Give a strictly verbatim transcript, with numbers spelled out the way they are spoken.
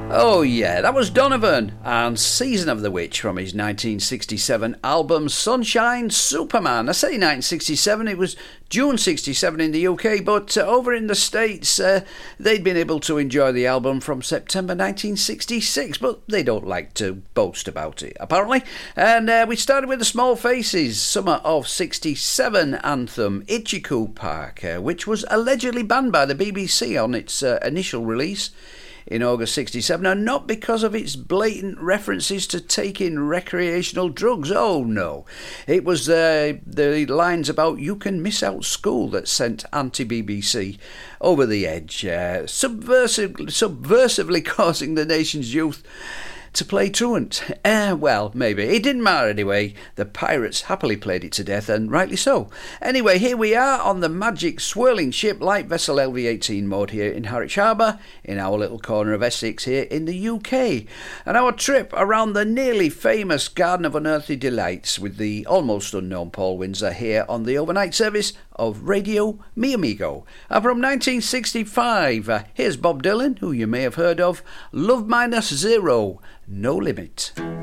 Oh yeah, that was Donovan and Season of the Witch from his nineteen sixty-seven album Sunshine Superman. I say nineteen sixty-seven, it was June sixty-seven in the U K, but uh, over in the States uh, they'd been able to enjoy the album from September nineteen sixty-six, but they don't like to boast about it apparently. And uh, we started with the Small Faces' Summer of sixty-seven anthem Itchycoo Park, uh, which was allegedly banned by the B B C on its uh, initial release in August sixty-seven, and not because of its blatant references to taking recreational drugs. Oh no, it was uh, the lines about "you can miss out school" that sent anti-B B C over the edge, uh, subversive, subversively causing the nation's youth to play truant. Uh, well, maybe. It didn't matter anyway. The pirates happily played it to death, and rightly so. Anyway, here we are on the magic swirling ship light vessel L V eighteen mode here in Harwich Harbour, in our little corner of Essex here in the U K. And our trip around the nearly famous Garden of Unearthly Delights with the almost unknown Paul Windsor here on the overnight service of Radio Mi Amigo. And from nineteen sixty-five, uh, here's Bob Dylan, who you may have heard of, Love Minus Zero, No Limit.